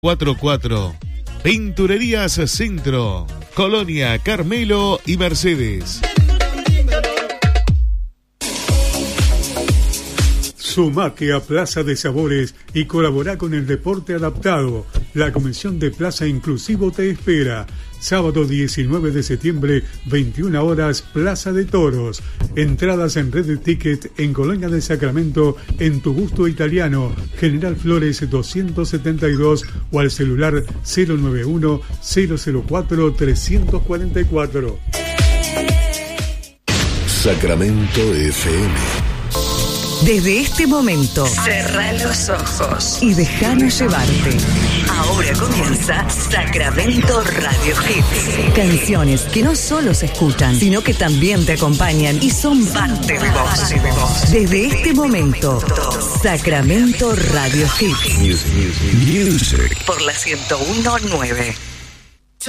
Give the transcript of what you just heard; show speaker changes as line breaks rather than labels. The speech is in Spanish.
44. Pinturerías Centro, Colonia, Carmelo y Mercedes.
Sumate a Plaza de Sabores y colabora con el deporte adaptado. La Comisión de Plaza Inclusivo te espera. Sábado 19 de septiembre, 21 horas, Plaza de Toros. Entradas en Red Ticket en Colonia de Sacramento, en Tu Gusto Italiano, General Flores 272 o al celular 091-004-344.
Sacramento FM.
Desde este momento, cerrá los ojos y déjanos llevarte. Ahora comienza Sacramento Radio Hits. Canciones que no solo se escuchan, sino que también te acompañan y son parte de vos. Desde este momento, Sacramento Radio Hits.
Music.
Por la 101.9.